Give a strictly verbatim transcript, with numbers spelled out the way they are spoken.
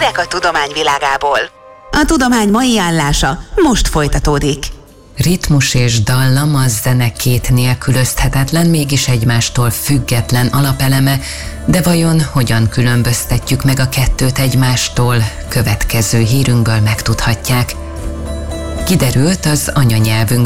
Hírek a tudomány világából. A tudomány mai állása most folytatódik. Ritmus és dallam a zene két nélkülözhetetlen, mégis egymástól független alapeleme, de vajon hogyan különböztetjük meg a kettőt egymástól? Következő hírünkből megtudhatják. Kiderült, az anyanyelvünk